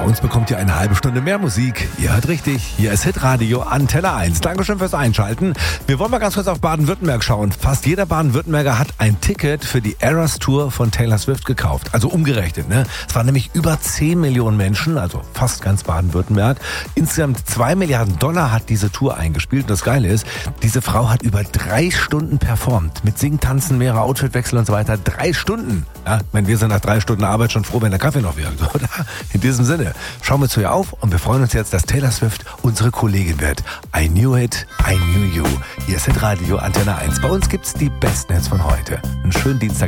uns bekommt ihr eine halbe Stunde mehr Musik. Ihr hört richtig, hier ist Hitradio Antenne 1. Dankeschön fürs Einschalten. Wir wollen mal ganz kurz auf Baden-Württemberg schauen. Fast jeder Baden-Württemberger hat ein Ticket für die Eras Tour von Taylor Swift gekauft. Also umgerechnet, ne? Es waren nämlich über 10 Millionen Menschen, also fast ganz Baden-Württemberg. Insgesamt $2 Milliarden hat diese Tour eingespielt. Und das Geile ist, diese Frau hat über 3 Stunden performt. Mit Singen, Tanzen, mehrere Outfitwechsel und so weiter. 3 Stunden. Ja, ich meine, wir sind nach 3 Stunden Arbeit schon froh, wenn der Kaffee noch wirkt, oder? In diesem Sinne, schauen wir zu ihr auf und wir freuen uns jetzt, dass Taylor Swift unsere Kollegin wird. I knew it, I knew you. Hier ist Hitradio Antenne 1. Bei uns gibt's die besten Hits von heute. Einen schönen Dienstag.